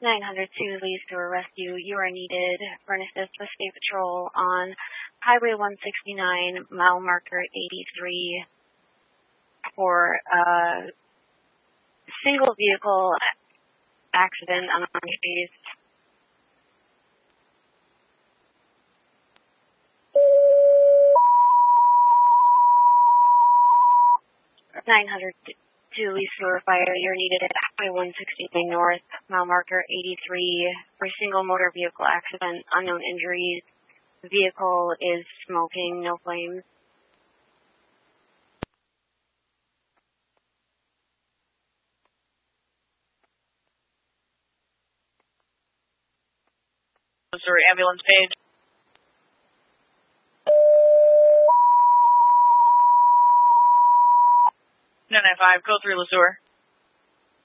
902 Lee Sewer Rescue. You are needed for an assist with State Patrol on Highway 169, mile marker 83, for a single vehicle accident on Orange Base. To Lee Sewer Fire, you're needed at Highway 169 North, mile marker 83, for a single motor vehicle accident, unknown injuries. The vehicle is smoking, no flames. Missouri ambulance page. 995, code 3 LeSueur.